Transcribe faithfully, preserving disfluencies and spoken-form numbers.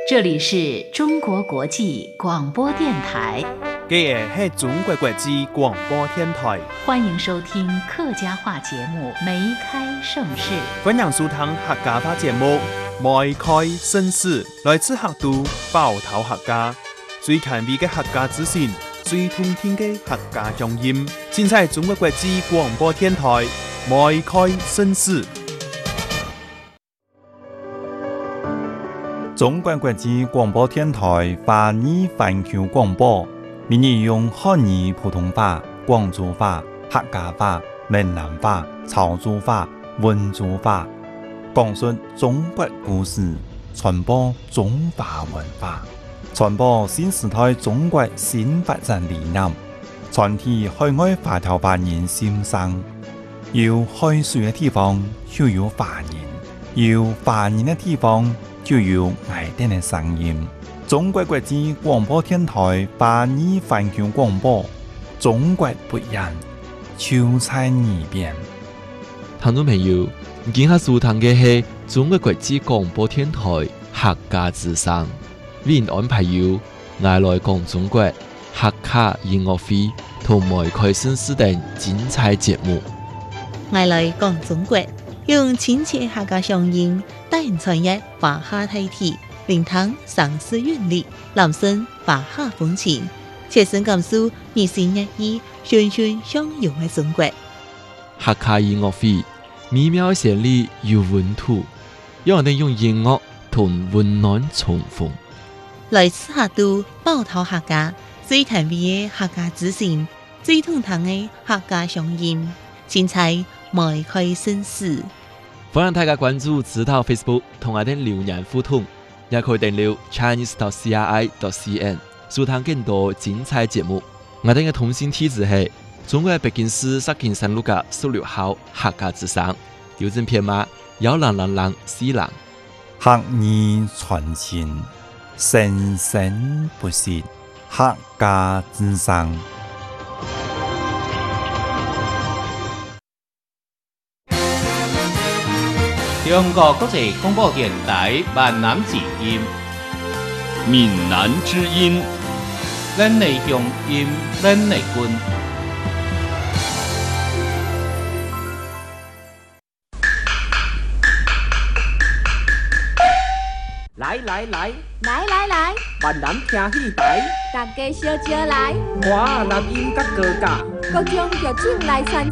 这里是中国国际广播电台。 这个是中国国际广播电台， 欢迎收听客家话节目《梅开盛世》。 欢迎收听客家话节目《梅开盛世》，来自客都包头客家，最权威的客家资讯，最通听的客家乡音，尽在中国国际广播电台《梅开盛世》。 中国国际广播电台华语环球广播，每日用汉语、普通话、广州话、客家话、闽南话、潮州话、温州话，讲述中国故事，传播中华文化，传播新时代中国新发展理念，传递海外华侨华人心声。有海水的地方就有华人，有华人的地方就有爱哋嘅聲音。中國國際廣播電台華語環球廣播，中國不一樣，就在耳邊。 聽眾朋友，今下收聽嘅係中國國際廣播電台客家之聲，為您安排有我來講中國客家音樂會同梅開盛世等精彩節目。 我來講中國。用親切客家鄉音帶人傳譯華夏大體，聆聽城市韻律，攬聲華夏風情，切身感受二十一億循循相融嘅中國。 客家音樂會美妙旋律有溫度，讓人哋用音樂同溫暖重逢。 來自客都包頭客家，最甜美嘅客家資訊，最通透嘅客家鄉音，精彩梅開盛世。 歡迎大家關注指導 Facebook 同我哋留言互動，也可以訂閱 Chinese dot C R I dot C N 收聽更多精彩節目。我哋嘅通信地址係中國北京市石景山路嘅十六號客家之聲，郵政編碼幺零零零四零。 客語傳情，生生不息，客家之聲。 中國國際廣播電台閩南之音， 閩南之音， 咱的鄉音，咱的根。 來來來， 來來來， 閩南聽戲台， 大家小招來， 我南音甲高架， 各種劇種來參